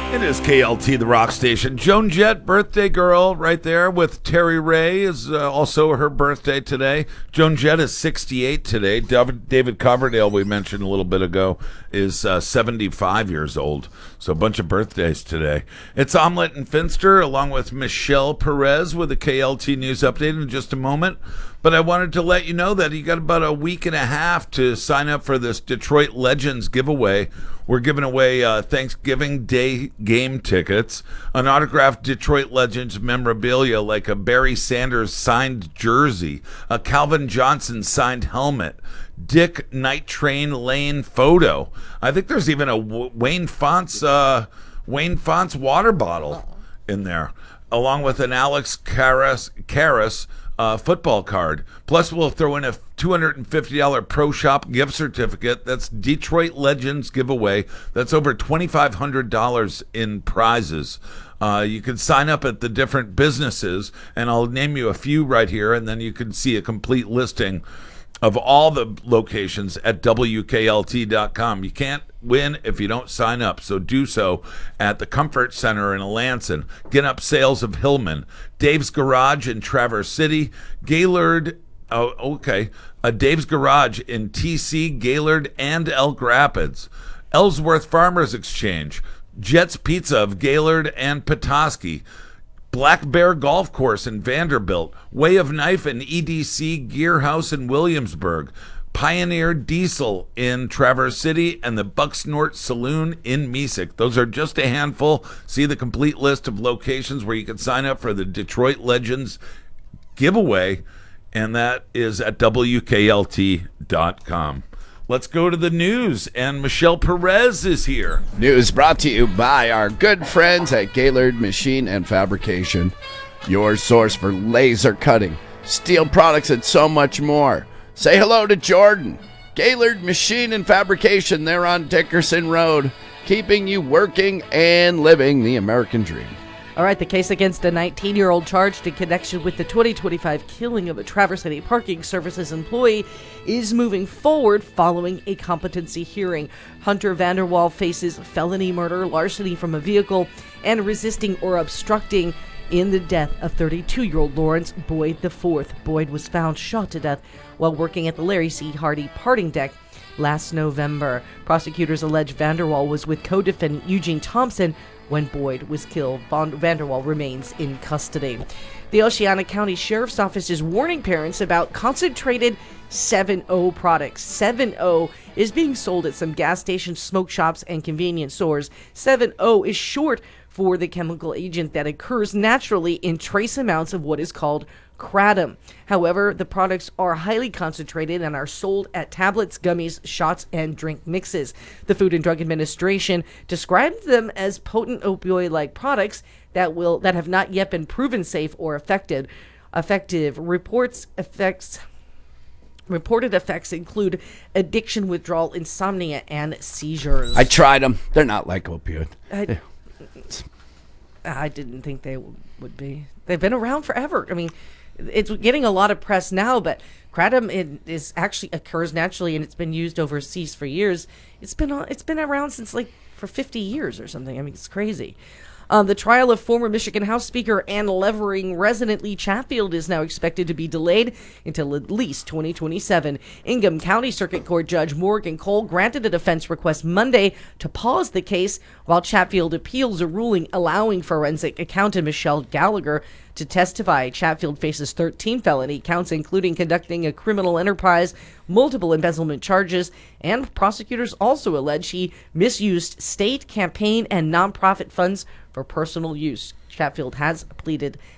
It is KLT, the rock station. Joan Jett, birthday girl, right there with Terry Ray is also her birthday today. Joan Jett is 68 today. David Coverdale, we mentioned a little bit ago, is 75 years old. So a bunch of birthdays today. It's Omelette and Finster, along with Michelle Perez with a KLT News Update in just a moment. But I wanted to let you know that you got about a week and a half to sign up for this Detroit Legends giveaway. We're giving away Thanksgiving Day game tickets, an autographed Detroit Legends memorabilia like a Barry Sanders signed jersey, a Calvin Johnson signed helmet, Dick Night Train Lane photo. I think there's even a Wayne Fonts water bottle in there, along with an Alex Karras football card. Plus, we'll throw in a $250 Pro Shop gift certificate. That's Detroit Legends giveaway. That's over $2,500 in prizes. You can sign up at the different businesses, and I'll name you a few right here, and then you can see a complete listing of all the locations at WKLT.com. You can't win if you don't sign up, so do so at the Comfort Center in Alanson, Get Up Sales of Hillman, Dave's Garage in Traverse City, Gaylord, Dave's Garage in TC, Gaylord, and Elk Rapids, Ellsworth Farmers Exchange, Jet's Pizza of Gaylord and Petoskey, Black Bear Golf Course in Vanderbilt, Way of Knife and EDC Gear House in Williamsburg, Pioneer Diesel in Traverse City, and the Bucksnort Saloon in Mesick. Those are just a handful. See the complete list of locations where you can sign up for the Detroit Legends giveaway, and that is at WKLT.com. Let's go to the news, and Michelle Perez is here. News brought to you by our good friends at Gaylord Machine and Fabrication, your source for laser cutting, steel products, and so much more. Say hello to Jordan. Gaylord Machine and Fabrication, they're on Dickerson Road, keeping you working and living the American dream. All right, the case against a 19-year-old charged in connection with the 2025 killing of a Traverse City Parking Services employee is moving forward following a competency hearing. Hunter Vanderwall faces felony murder, larceny from a vehicle, and resisting or obstructing in the death of 32-year-old Lawrence Boyd IV. Boyd was found shot to death while working at the Larry C. Hardy parting deck last November. Prosecutors allege Vanderwall was with co-defendant Eugene Thompson when Boyd was killed. Vanderwall remains in custody. The Oceana County Sheriff's Office is warning parents about concentrated 7-0 products. 7-0 is being sold at some gas stations, smoke shops, and convenience stores. 7-0 is short for the chemical agent that occurs naturally in trace amounts of what is called kratom. However, the products are highly concentrated and are sold at tablets, gummies, shots, and drink mixes. The Food and Drug Administration described them as potent opioid-like products that have not yet been proven safe or effective. Reported effects include addiction, withdrawal, insomnia, and seizures. I tried them. They're not like opioid. I didn't think they would be. They've been around forever. I mean, it's getting a lot of press now, but kratom is actually occurs naturally, and it's been used overseas for years. It's been around since for 50 years or something. I mean, it's crazy. The trial of former Michigan House Speaker Ann Levering resident Lee Chatfield is now expected to be delayed until at least 2027. Ingham County Circuit Court Judge Morgan Cole granted a defense request Monday to pause the case while Chatfield appeals a ruling allowing forensic accountant Michelle Gallagher to testify. Chatfield faces 13 felony counts, including conducting a criminal enterprise, multiple embezzlement charges, and prosecutors also allege he misused state, campaign, and nonprofit funds for personal use. Chatfield has pleaded